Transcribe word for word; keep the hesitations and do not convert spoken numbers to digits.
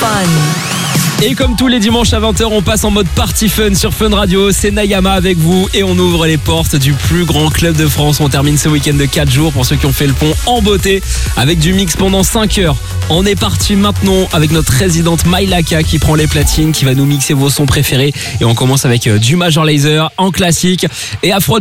Fun. Et comme tous les dimanches à vingt heures, on passe en mode party fun sur Fun Radio. C'est Nayama avec vous et on ouvre les portes du plus grand club de France. On termine ce week-end de quatre jours pour ceux qui ont fait le pont en beauté avec du mix pendant cinq heures. On est parti maintenant avec notre résidente Mailaka qui prend les platines, qui va nous mixer vos sons préférés. Et on commence avec du Major Lazer en classique et Afro